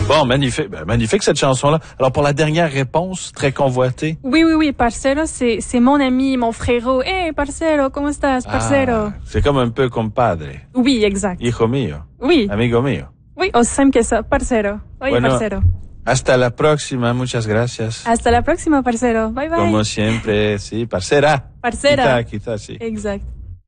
Bon, magnifique. Magnifique cette chanson-là. Alors, pour la dernière réponse, très convoitée. Oui, parcero, c'est mon ami, mon frérot. Hey, parcero, ¿cómo estás, parcero? C'est comme un peu compadre. Oui, exact. Hijo mío. Oui. Amigo mío. Oui, aussi simple que ça, parcero. Oye, Bueno, parcero. Hasta la próxima, muchas gracias. Hasta la próxima, parcero. Bye, bye. Como siempre, sí, parcera. Parcera. Quizá, sí. Exact.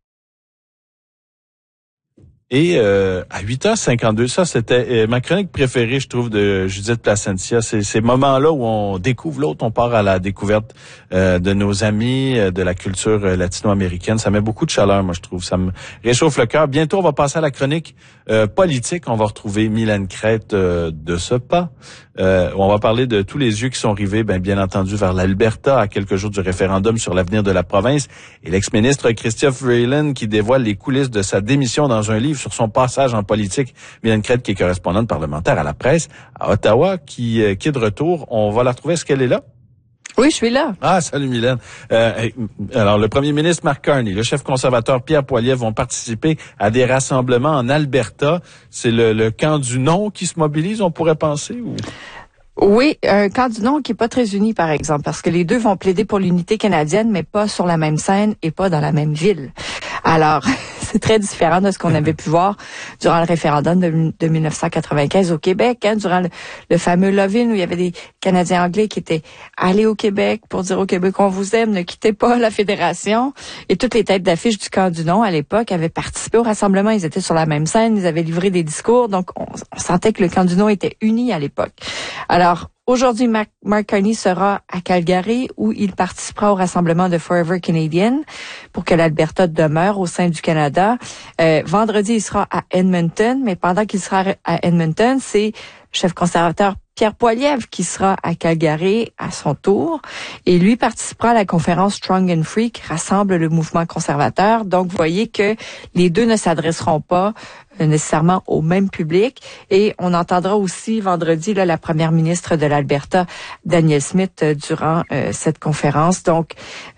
Et à 8h52, ça c'était ma chronique préférée, je trouve, de Judith Placentia. C'est ces moments-là où on découvre l'autre, on part à la découverte de nos amis, de la culture latino-américaine. Ça met beaucoup de chaleur, moi je trouve. Ça me réchauffe le cœur. Bientôt, on va passer à la chronique politique. On va retrouver Mylène Crête de ce pas. On va parler de tous les yeux qui sont rivés, bien entendu, vers l'Alberta à quelques jours du référendum sur l'avenir de la province. Et l'ex-ministre Chrystia Freeland qui dévoile les coulisses de sa démission dans un livre sur son passage en politique. Mylène Crête, qui est correspondante parlementaire à la presse à Ottawa, qui est de retour. On va la retrouver. Est-ce qu'elle est là? Oui, je suis là. Ah, salut Mylène. Alors, le premier ministre Mark Carney, le chef conservateur Pierre Poilievre vont participer à des rassemblements en Alberta. C'est le camp du non qui se mobilise, on pourrait penser? Ou... Oui, un camp du non qui est pas très uni, par exemple, parce que les deux vont plaider pour l'unité canadienne, mais pas sur la même scène et pas dans la même ville. Alors, c'est très différent de ce qu'on avait pu voir durant le référendum de 1995 au Québec, durant le fameux Love-in où il y avait des Canadiens anglais qui étaient allés au Québec pour dire au Québec on vous aime, ne quittez pas la fédération. Et toutes les têtes d'affiche du camp du non à l'époque avaient participé au rassemblement, ils étaient sur la même scène, ils avaient livré des discours, donc on sentait que le camp du non était uni à l'époque. Alors, aujourd'hui, Mark Carney sera à Calgary où il participera au rassemblement de Forever Canadian pour que l'Alberta demeure au sein du Canada. Vendredi, il sera à Edmonton, mais pendant qu'il sera à Edmonton, c'est le chef conservateur Pierre Poilievre qui sera à Calgary à son tour et lui participera à la conférence Strong and Free qui rassemble le mouvement conservateur. Donc, vous voyez que les deux ne s'adresseront pas nécessairement au même public. Et on entendra aussi vendredi la première ministre de l'Alberta, Danielle Smith, durant cette conférence. Donc,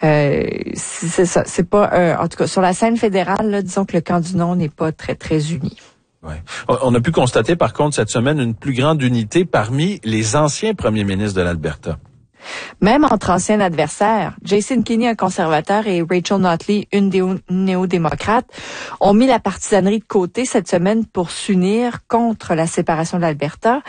c'est ça. C'est pas, en tout cas, sur la scène fédérale, disons que le camp du non n'est pas très, très uni. Ouais. On a pu constater, par contre, cette semaine, une plus grande unité parmi les anciens premiers ministres de l'Alberta. Même entre anciens adversaires, Jason Kenney, un conservateur, et Rachel Notley, une des néo-démocrates, ont mis la partisanerie de côté cette semaine pour s'unir contre la séparation de l'Alberta.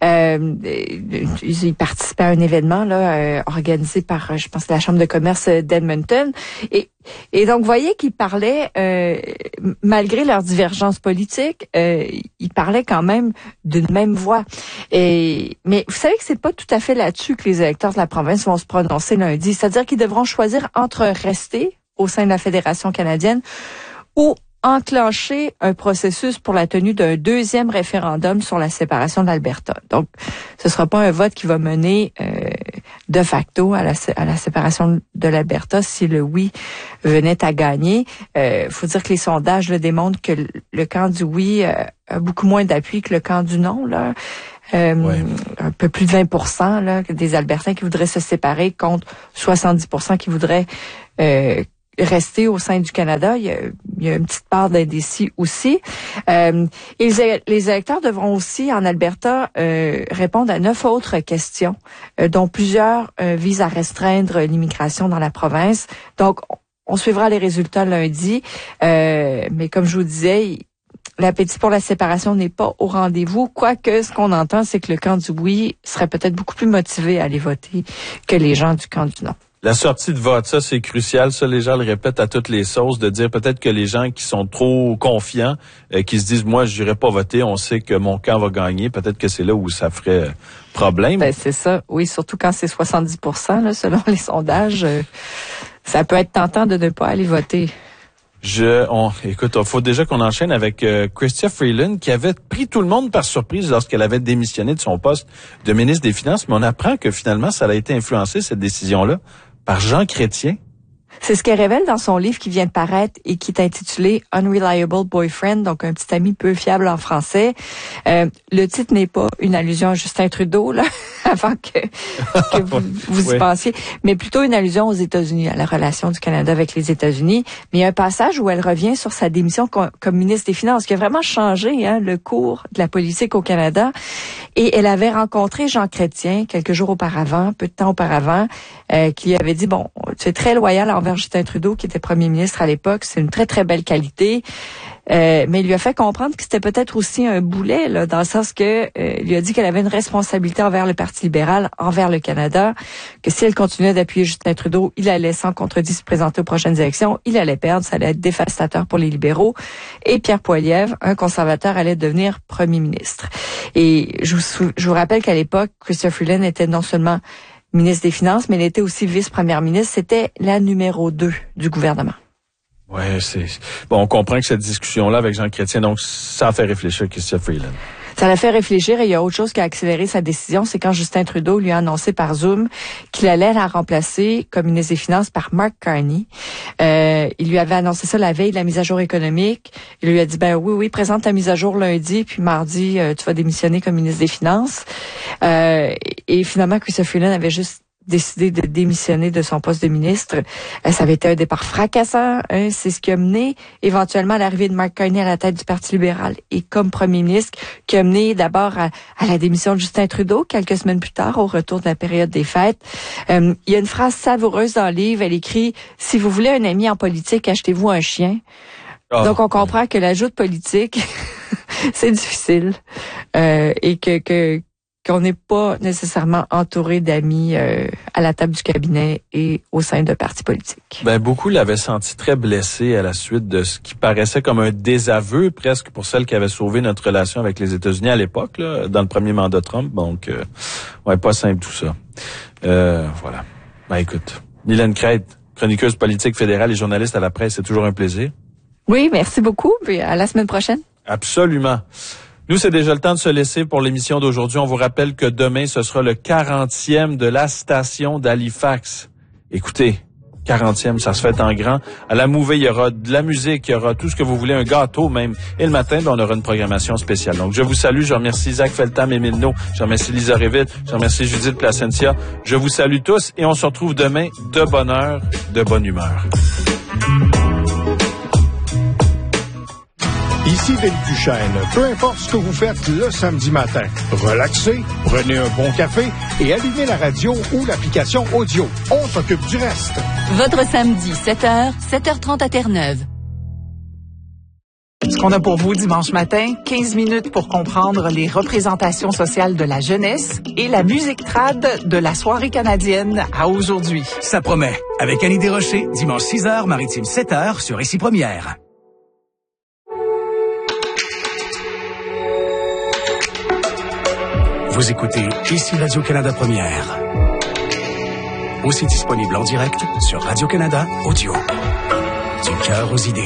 Ils participaient à un événement organisé par, je pense, la Chambre de commerce d'Edmonton. Et donc, vous voyez qu'ils parlaient, malgré leurs divergences politiques, ils parlaient quand même d'une même voix. Mais vous savez que c'est pas tout à fait là-dessus que les électeurs de la province vont se prononcer lundi. C'est-à-dire qu'ils devront choisir entre rester au sein de la Fédération canadienne ou enclencher un processus pour la tenue d'un deuxième référendum sur la séparation de l'Alberta. Donc, ce sera pas un vote qui va mener de facto à la séparation de l'Alberta si le oui venait à gagner. Faut dire que les sondages démontrent que le camp du oui a beaucoup moins d'appui que le camp du non, là. Un peu plus de 20% là, des Albertains qui voudraient se séparer contre 70% qui voudraient rester au sein du Canada. Il y a une petite part d'indécis aussi. Et les électeurs devront aussi, en Alberta, répondre à 9 autres questions, dont plusieurs visent à restreindre l'immigration dans la province. Donc, on suivra les résultats lundi. Mais comme je vous disais, l'appétit pour la séparation n'est pas au rendez-vous, quoique ce qu'on entend, c'est que le camp du oui serait peut-être beaucoup plus motivé à aller voter que les gens du camp du non. La sortie de vote, ça, c'est crucial. Ça, les gens le répètent à toutes les sauces, de dire peut-être que les gens qui sont trop confiants, qui se disent, moi, je n'irai pas voter, on sait que mon camp va gagner, peut-être que c'est là où ça ferait problème. C'est ça. Oui, surtout quand c'est 70%, là, selon les sondages, ça peut être tentant de ne pas aller voter. Écoute, il faut déjà qu'on enchaîne avec Chrystia Freeland qui avait pris tout le monde par surprise lorsqu'elle avait démissionné de son poste de ministre des Finances, mais on apprend que finalement, ça a été influencé, cette décision-là, par Jean Chrétien. C'est ce qu'elle révèle dans son livre qui vient de paraître et qui est intitulé Unreliable Boyfriend, donc un petit ami peu fiable en français. Le titre n'est pas une allusion à Justin Trudeau, là. avant que vous y pensiez, mais plutôt une allusion aux États-Unis, à la relation du Canada avec les États-Unis. Mais il y a un passage où elle revient sur sa démission comme ministre des Finances, qui a vraiment changé le cours de la politique au Canada. Et elle avait rencontré Jean Chrétien quelques jours auparavant, peu de temps auparavant, qui lui avait dit, bon, tu es très loyal envers Justin Trudeau, qui était premier ministre à l'époque, c'est une très, très belle qualité. Mais il lui a fait comprendre que c'était peut-être aussi un boulet, là, dans le sens que il lui a dit qu'elle avait une responsabilité envers le Parti libéral, envers le Canada, que si elle continuait d'appuyer Justin Trudeau, il allait sans contredit se présenter aux prochaines élections, il allait perdre, ça allait être dévastateur pour les libéraux. Et Pierre Poilievre, un conservateur, allait devenir premier ministre. Et je vous rappelle qu'à l'époque, Chrystia Freeland était non seulement ministre des Finances, mais elle était aussi vice-première ministre. C'était la numéro 2 du gouvernement. Ouais, on comprend que cette discussion-là avec Jean Chrétien, donc ça fait réfléchir Chrystia Freeland. Ça l'a fait réfléchir et il y a autre chose qui a accéléré sa décision, c'est quand Justin Trudeau lui a annoncé par Zoom qu'il allait la remplacer comme ministre des Finances par Mark Carney. Il lui avait annoncé ça la veille de la mise à jour économique. Il lui a dit, oui, présente ta mise à jour lundi, puis mardi, tu vas démissionner comme ministre des Finances. Et finalement, Chrystia Freeland avait juste décidé de démissionner de son poste de ministre. Ça avait été un départ fracassant. C'est ce qui a mené éventuellement à l'arrivée de Mark Carney à la tête du Parti libéral et comme premier ministre, qui a mené d'abord à la démission de Justin Trudeau quelques semaines plus tard, au retour de la période des fêtes. Il y a une phrase savoureuse dans le livre. Elle écrit « Si vous voulez un ami en politique, achetez-vous un chien ». Donc, on comprend que la joute politique, c'est difficile et qu'on n'est pas nécessairement entouré d'amis à la table du cabinet et au sein d'un parti politique. Beaucoup l'avaient senti très blessé à la suite de ce qui paraissait comme un désaveu presque pour celle qui avait sauvé notre relation avec les États-Unis à l'époque, là, dans le premier mandat Trump. Donc, pas simple tout ça. Voilà. Écoute, Mylène Crête, chroniqueuse politique fédérale et journaliste à la presse, c'est toujours un plaisir. Oui, merci beaucoup. Puis à la semaine prochaine. Absolument. Nous, c'est déjà le temps de se laisser pour l'émission d'aujourd'hui. On vous rappelle que demain, ce sera le 40e de la station d'Halifax. Écoutez, 40e, ça se fait en grand. À la Mouvée, il y aura de la musique, il y aura tout ce que vous voulez, un gâteau même. Et le matin, on aura une programmation spéciale. Donc, je vous salue. Je remercie Isaac Feltam et Milno. Je remercie Lisa Réville. Je remercie Judith Placentia. Je vous salue tous et on se retrouve demain de bonne heure, de bonne humeur. Ici Philippe Duchesne. Peu importe ce que vous faites le samedi matin, relaxez, prenez un bon café et allumez la radio ou l'application audio. On s'occupe du reste. Votre samedi, 7h, 7h30 à Terre-Neuve. Ce qu'on a pour vous dimanche matin, 15 minutes pour comprendre les représentations sociales de la jeunesse et la musique trad de la soirée canadienne à aujourd'hui. Ça promet. Avec Annie Desrochers, dimanche 6h, maritime 7h sur Ici Première. Vous écoutez Ici Radio-Canada Première. Aussi disponible en direct sur Radio-Canada Audio. Du cœur aux idées.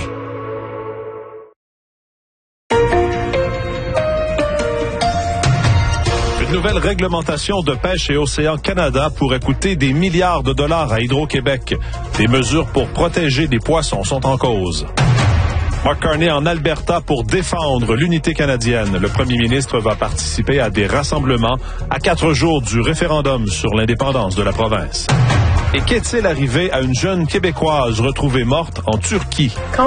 Une nouvelle réglementation de pêche et Océan Canada pourrait coûter des milliards de dollars à Hydro-Québec. Des mesures pour protéger les poissons sont en cause. Mark Carney en Alberta pour défendre l'unité canadienne. Le premier ministre va participer à des rassemblements à 4 jours du référendum sur l'indépendance de la province. Et qu'est-il arrivé à une jeune Québécoise retrouvée morte en Turquie?